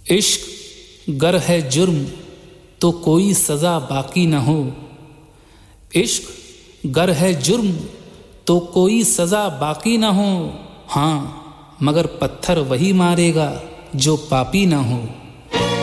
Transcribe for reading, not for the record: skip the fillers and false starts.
इश्क गर है जुर्म तो कोई सज़ा बाकी न हो। इश्क गर है जुर्म तो कोई सज़ा बाकी न हो। हाँ मगर पत्थर वही मारेगा जो पापी न हो।